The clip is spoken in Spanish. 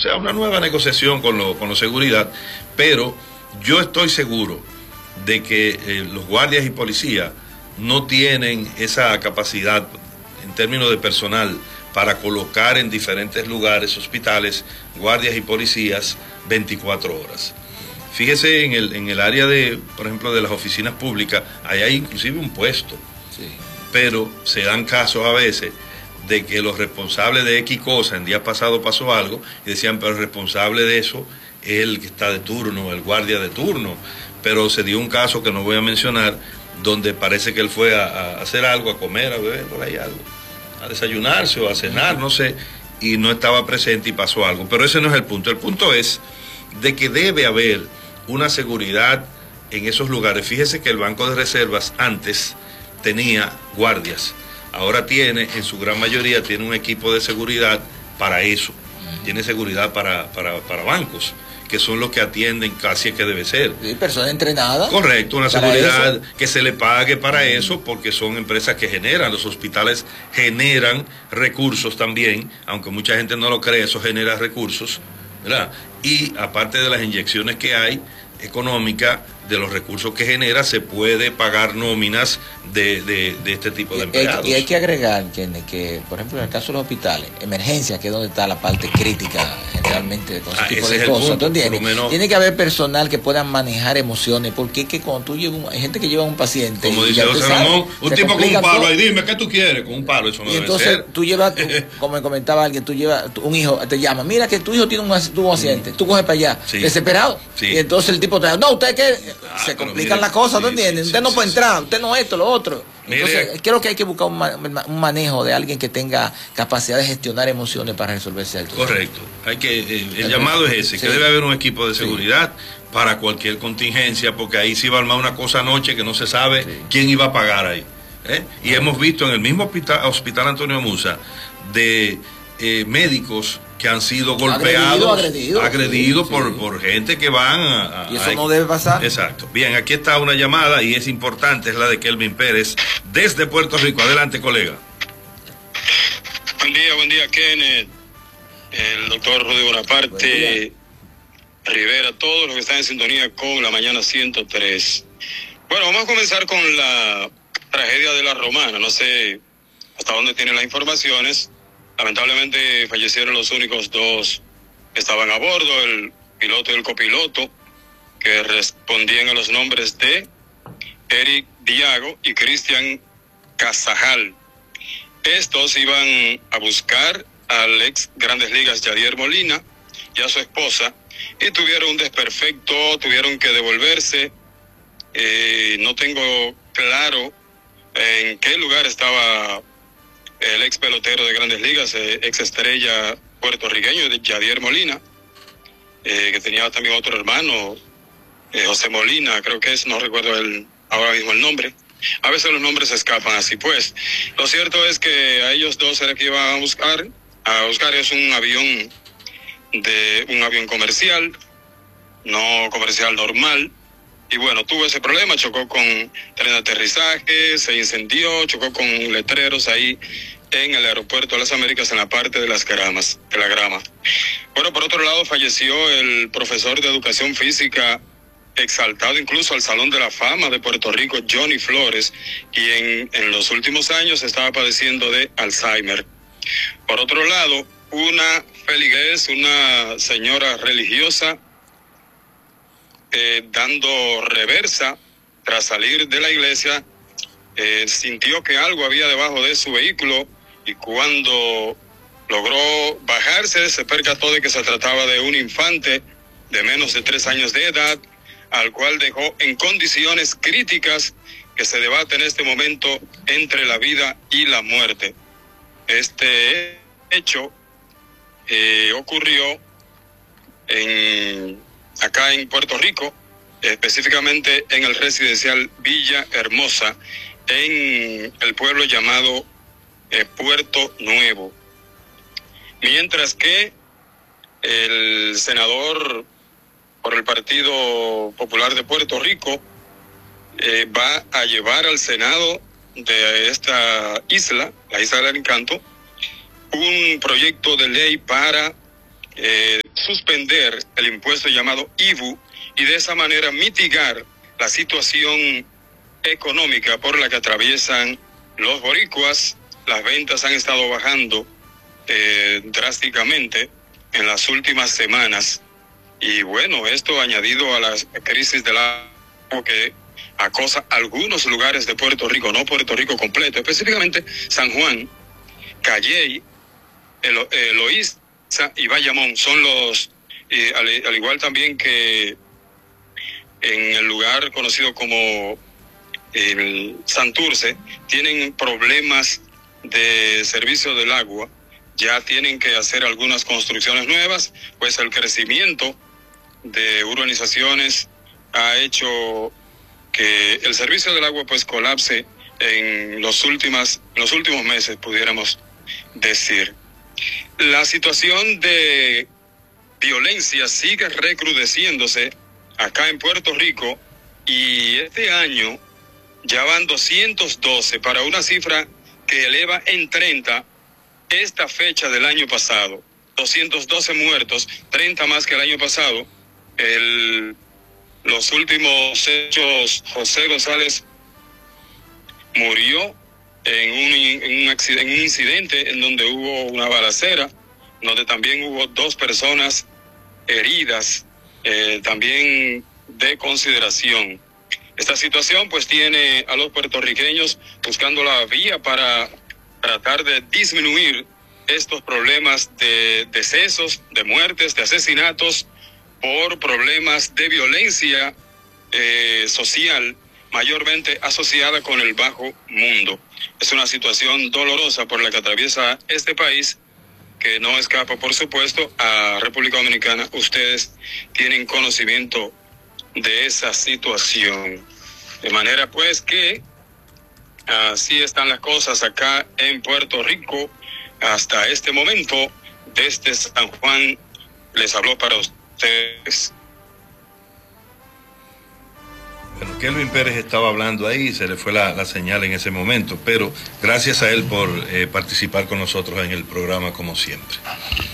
sea, una nueva negociación con la seguridad, pero yo estoy seguro de que los guardias y policías no tienen esa capacidad en términos de personal para colocar en diferentes lugares, hospitales, guardias y policías 24 horas. Fíjese en el área de, por ejemplo, de las oficinas públicas, ahí hay inclusive un puesto, sí, pero se dan casos a veces de que los responsables de X cosa, en día pasado pasó algo, y decían, pero el responsable de eso es el que está de turno, el guardia de turno, pero se dio un caso que no voy a mencionar, donde parece que él fue a hacer algo, a comer, a beber, por ahí algo, a desayunarse o a cenar, no sé, y no estaba presente y pasó algo, pero ese no es el punto es de que debe haber una seguridad en esos lugares. Fíjese que el Banco de Reservas antes tenía guardias, ahora tiene, en su gran mayoría, tiene un equipo de seguridad para eso, tiene seguridad para bancos, que son los que atienden, casi es que debe ser. ¿Y persona entrenada? Correcto, una seguridad que se le pague para eso, porque son empresas que generan, los hospitales generan recursos también, aunque mucha gente no lo cree, eso genera recursos, ¿verdad? Y aparte de las inyecciones que hay económicas, de los recursos que genera, se puede pagar nóminas de este tipo de empleados. Y hay que agregar que, por ejemplo, en el caso de los hospitales, emergencia, que es donde está la parte crítica generalmente de todo ese tipo de cosas. Entonces, tiene que haber personal que puedan manejar emociones, porque es que cuando tú llevas, hay gente que lleva a un paciente, como dice José Ramón, un tipo con un palo ahí, dime, ¿qué tú quieres? Con un palo, eso no debe ser. Y entonces, tú llevas, como me comentaba alguien, tú llevas, un hijo te llama, mira que tu hijo tiene un accidente, tú coges para allá, sí, desesperado, sí, y entonces el tipo te dice, no, usted que se complican las cosas, ¿no entiendes? Usted no puede entrar, usted no esto, lo otro. Entonces, creo que hay que buscar un manejo de alguien que tenga capacidad de gestionar emociones para resolverse esto. Correcto. El llamado es ese, que debe haber un equipo de seguridad para cualquier contingencia, porque ahí se iba a armar una cosa anoche que no se sabe quién iba a pagar ahí. Y hemos visto en el mismo hospital Antonio Musa de médicos que han sido golpeados, agredidos por gente que van y eso no debe pasar. Exacto. Bien, aquí está una llamada y es importante, es la de Kelvin Pérez, desde Puerto Rico. Adelante, colega. Buen día, Kenneth, el doctor Rudy Bonaparte, Rivera, todos los que están en sintonía con la mañana 103. Bueno, vamos a comenzar con la tragedia de la Romana. No sé hasta dónde tienen las informaciones. Lamentablemente fallecieron los únicos dos que estaban a bordo, el piloto y el copiloto, que respondían a los nombres de Eric Diago y Cristian Casajal. Estos iban a buscar al ex Grandes Ligas Yadier Molina y a su esposa, y tuvieron un desperfecto, tuvieron que devolverse. No tengo claro en qué lugar estaba el ex pelotero de Grandes Ligas, ex estrella puertorriqueño de Yadier Molina, que tenía también otro hermano, José Molina, creo que es, no recuerdo ahora mismo el nombre. A veces los nombres se escapan así, pues. Lo cierto es que a ellos dos era que iban a buscar es un avión comercial, no comercial normal. Y bueno, tuvo ese problema, chocó con tren de aterrizaje, se incendió, chocó con letreros ahí en el aeropuerto de las Américas, en la parte de la grama. Bueno, por otro lado, falleció el profesor de educación física, exaltado incluso al Salón de la Fama de Puerto Rico, Johnny Flores, quien en los últimos años estaba padeciendo de Alzheimer. Por otro lado, una feligrés, una señora religiosa, dando reversa tras salir de la iglesia, sintió que algo había debajo de su vehículo, y cuando logró bajarse se percató de que se trataba de un infante de menos de 3 años de edad, al cual dejó en condiciones críticas que se debate en este momento entre la vida y la muerte. Este hecho ocurrió acá en Puerto Rico, específicamente en el residencial Villa Hermosa, en el pueblo llamado Puerto Nuevo. Mientras que el senador por el Partido Popular de Puerto Rico va a llevar al Senado de esta isla, la isla del Encanto, un proyecto de ley para suspender el impuesto llamado IVU y de esa manera mitigar la situación económica por la que atraviesan los boricuas. Las ventas han estado bajando drásticamente en las últimas semanas. Y bueno, esto añadido a la crisis del agua que acosa algunos lugares de Puerto Rico, no Puerto Rico completo, específicamente San Juan, Calley, Loíza y Bayamón son los, al igual también que en el lugar conocido como el Santurce, tienen problemas de servicio del agua. Ya tienen que hacer algunas construcciones nuevas, pues el crecimiento de urbanizaciones ha hecho que el servicio del agua pues colapse en los últimos meses, pudiéramos decir. La situación de violencia sigue recrudeciéndose acá en Puerto Rico y este año ya van 212 para una cifra que eleva en 30 esta fecha del año pasado. 212 muertos, 30 más que el año pasado. Los últimos hechos, José González murió en un incidente en donde hubo una balacera, donde también hubo 2 personas heridas, también de consideración. Esta situación pues tiene a los puertorriqueños buscando la vía para tratar de disminuir estos problemas de decesos, de muertes, de asesinatos por problemas de violencia social, mayormente asociada con el bajo mundo. Es una situación dolorosa por la que atraviesa este país, que no escapa, por supuesto, a República Dominicana. Ustedes tienen conocimiento de esa situación. De manera pues que así están las cosas acá en Puerto Rico hasta este momento. Desde San Juan les habló para ustedes. Bueno, Kelvin Pérez estaba hablando ahí, se le fue la señal en ese momento, pero gracias a él por participar con nosotros en el programa como siempre.